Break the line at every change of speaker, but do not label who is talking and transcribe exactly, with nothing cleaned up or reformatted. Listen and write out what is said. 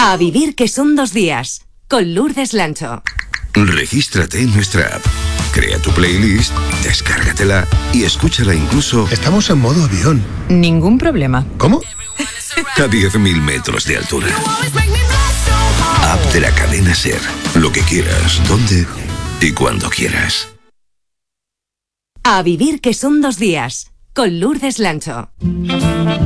A vivir que son dos días, con Lourdes Lancho.
Regístrate en nuestra app, crea tu playlist, descárgatela y escúchala incluso...
Estamos en modo avión.
Ningún problema.
¿Cómo?
A diez mil metros de altura. App de la cadena SER. Lo que quieras, donde y cuando quieras.
A vivir que son dos días, con Lourdes Lancho.